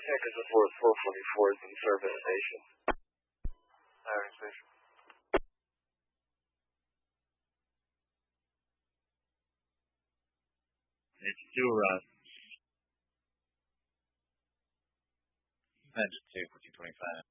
Tankers report 444 is in service station. Siren station. It's still run. Magic 2, 1425.